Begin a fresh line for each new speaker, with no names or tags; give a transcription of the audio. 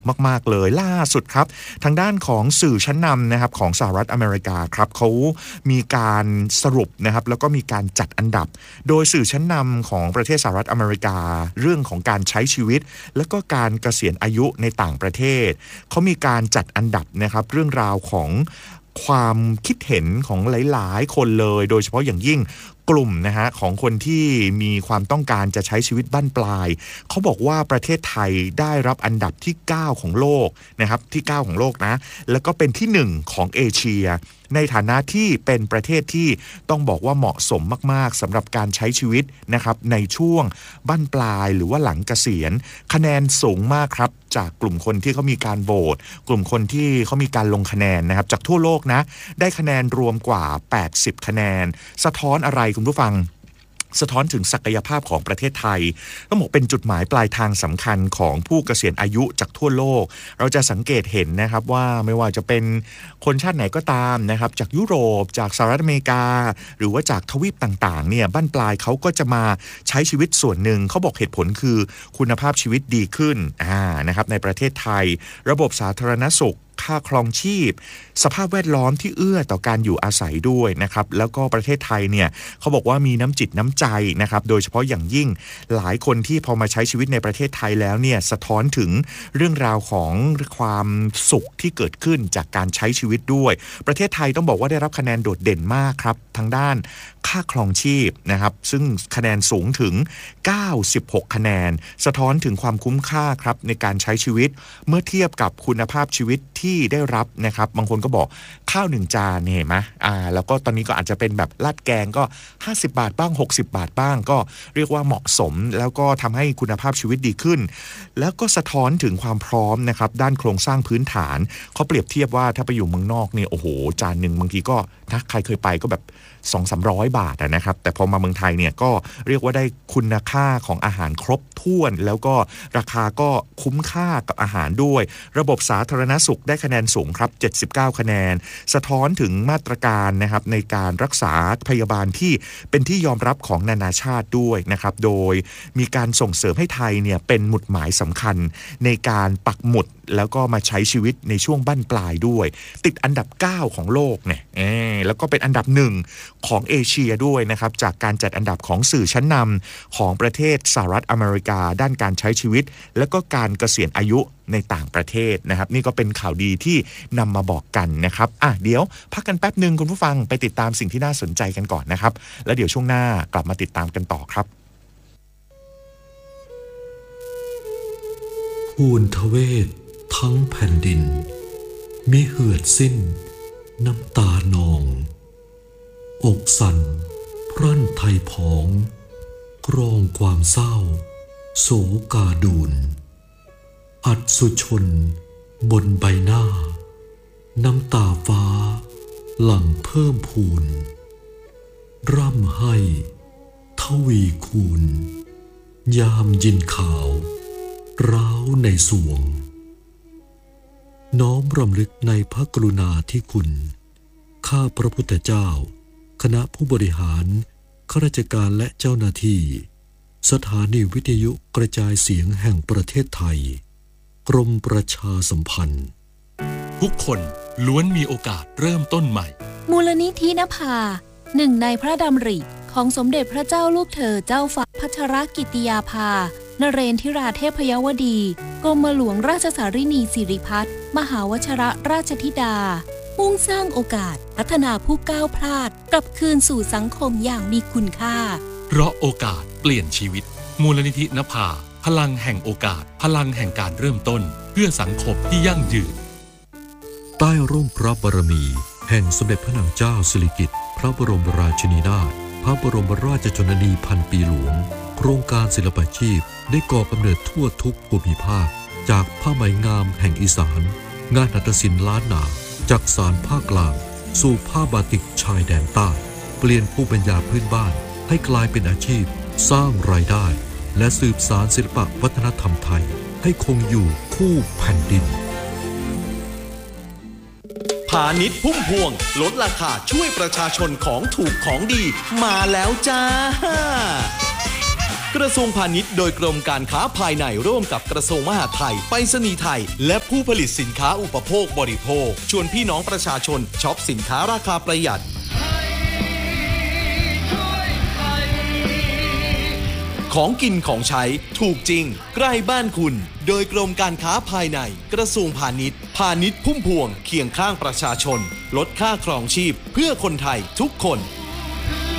มากๆเลยล่าสุดครับทางด้านของสื่อชั้นนำนะครับของสหรัฐอเมริกาครับเขามีการสรุปนะครับแล้วก็มีการจัดอันดับโดยสื่อชั้นนำของประเทศสหรัฐอเมริกาเรื่องของการใช้ชีวิตแล้วก็การเกษียณอายุในต่างประเทศเขามีการจัดอันดับนะครับเรื่องราวของความคิดเห็นของหลายๆคนเลยโดยเฉพาะอย่างยิ่งกลุ่มนะฮะของคนที่มีความต้องการจะใช้ชีวิตบั้นปลายเขาบอกว่าประเทศไทยได้รับอันดับที่9ของโลกนะครับที่9ของโลกนะแล้วก็เป็นที่1ของเอเชียในฐานะที่เป็นประเทศที่ต้องบอกว่าเหมาะสมมากๆสำหรับการใช้ชีวิตนะครับในช่วงบั้นปลายหรือว่าหลังเกษียณคะแนนสูงมากครับจากกลุ่มคนที่เขามีการโหวตกลุ่มคนที่เขามีการลงคะแนนนะครับจากทั่วโลกนะได้คะแนนรวมกว่า80คะแนนสะท้อนอะไรคุณผู้ฟังสะท้อนถึงศักยภาพของประเทศไทยต้องบอกเป็นจุดหมายปลายทางสำคัญของผู้เกษียณอายุจากทั่วโลกเราจะสังเกตเห็นนะครับว่าไม่ว่าจะเป็นคนชาติไหนก็ตามนะครับจากยุโรปจากสหรัฐอเมริกาหรือว่าจากทวีปต่างๆเนี่ยบั้นปลายเขาก็จะมาใช้ชีวิตส่วนหนึ่งเขาบอกเหตุผลคือคุณภาพชีวิตดีขึ้นนะครับในประเทศไทยระบบสาธารณสุขค่าครองชีพสภาพแวดล้อมที่เอื้อต่อการอยู่อาศัยด้วยนะครับแล้วก็ประเทศไทยเนี่ยเขาบอกว่ามีน้ำจิตน้ำใจนะครับโดยเฉพาะอย่างยิ่งหลายคนที่พอมาใช้ชีวิตในประเทศไทยแล้วเนี่ยสะท้อนถึงเรื่องราวของความสุขที่เกิดขึ้นจากการใช้ชีวิตด้วยประเทศไทยต้องบอกว่าได้รับคะแนนโดดเด่นมากครับทางด้านค่าครองชีพนะครับซึ่งคะแนนสูงถึง96คะแนนสะท้อนถึงความคุ้มค่าครับในการใช้ชีวิตเมื่อเทียบกับคุณภาพชีวิตที่ได้รับนะครับบางคนก็บอกข้าว1จานเนี่ยเห็นไหมแล้วก็ตอนนี้ก็อาจจะเป็นแบบราดแกงก็50บาทบ้าง60บาทบ้างก็เรียกว่าเหมาะสมแล้วก็ทำให้คุณภาพชีวิตดีขึ้นแล้วก็สะท้อนถึงความพร้อมนะครับด้านโครงสร้างพื้นฐานเขาเปรียบเทียบว่าถ้าไปอยู่เมืองนอกเนี่ยโอ้โหจานหนึ่งบางทีก็ถ้าใครเคยไปก็แบบ200-300 บาทนะครับแต่พอมาเมืองไทยเนี่ยก็เรียกว่าได้คุณค่าของอาหารครบถ้วนแล้วก็ราคาก็คุ้มค่ากับอาหารด้วยระบบสาธารณสุขได้คะแนนสูงครับ79คะแนนสะท้อนถึงมาตรการนะครับในการรักษาพยาบาลที่เป็นที่ยอมรับของนานาชาติด้วยนะครับโดยมีการส่งเสริมให้ไทยเนี่ยเป็นหมุดหมายสำคัญในการปักหมุดแล้วก็มาใช้ชีวิตในช่วงบั้นปลายด้วยติดอันดับ9ของโลกเนี่ยแล้วก็เป็นอันดับ1ของเอเชียด้วยนะครับจากการจัดอันดับของสื่อชั้นนำของประเทศสหรัฐอเมริกาด้านการใช้ชีวิตแล้วก็การเกษียณอายุในต่างประเทศนะครับนี่ก็เป็นข่าวดีที่นำมาบอกกันนะครับเดี๋ยวพักกันแป๊บนึงคุณผู้ฟังไปติดตามสิ่งที่น่าสนใจกันก่อนนะครับแล้วเดี๋ยวช่วงหน้ากลับมาติดตามกันต่อครับ
ภูนทเวศทั้งแผ่นดินมิเหือดสิ้นน้ำตานองอกสั่นพรั่นไทยผองกรองความเศร้าโศกาดูนอัศชนบนใบหน้าน้ำตาฟ้าหลั่งเพิ่มพูนร่ำให้ทวีคูณยามยินข่าวร้าวในสวงน้อมรำลึกในพระกรุณาธิคุณข้าพระพุทธเจ้าคณะผู้บริหารข้าราชการและเจ้าหน้าที่สถานีวิทยุกระจายเสียงแห่งประเทศไทยกรมประชาสัมพันธ์
ทุกคนล้วนมีโอกาสเริ่มต้นใหม่
มูลนิธินภาหนึ่งในพระดำริของสมเด็จพระเจ้าลูกเธอเจ้าฟ้าพัชรกิติยาภานเรนทิราเทพยวดีกรมหลวงราชสารินีสิริพัฒน์มหาวชรราชธิดามุ่งสร้างโอกาสพัฒนาผู้ก้าวพลาดกลับคืนสู่สังคมอย่างมีคุณค่า
เพราะโอกาสเปลี่ยนชีวิตมูลนิธินภาพลังแห่งโอกาสพลังแห่งการเริ่มต้นเพื่อสังคมที่ยั่งยืน
ใต้ร่มพระบารมีแห่งสมเด็จพระนางเจ้าสิริกิติ์พระบรมราชินีนาถพระบรมราชชนนีพันปีหลวงโครงการศิลปาชีพได้ก่อกำเนิดทั่วทุกภูมิภาคจากผ้าไหมงามแห่งอีสานงานหัตถศิลป์ล้านนาจากสารภาคกลางสู่ผ้าบาติกชายแดนใต้เปลี่ยนภูมิปัญญาพื้นบ้านให้กลายเป็นอาชีพสร้างรายได้และสืบสานศิลปวัฒนธรรมไทยให้คงอยู่คู่แผ่นดิน
พาณิชย์พุ่มพวงลดราคาช่วยประชาชนของถูกของดีมาแล้วจ้ากระทรวงพาณิชย์โดยกรมการค้าภายในร่วมกับกระทรวงมหาดไทยไปรษณีย์ไทยและผู้ผลิตสินค้าอุปโภคบริโภคชวนพี่น้องประชาชนช็อปสินค้าราคาประหยัดของกินของใช้ถูกจริงใกล้บ้านคุณโดยกรมการค้าภายในกระทรวงพาณิชย์พาณิชย์พุ่มพวงเคียงข้างประชาชนลดค่าครองชีพเพื่อคนไทยทุกคน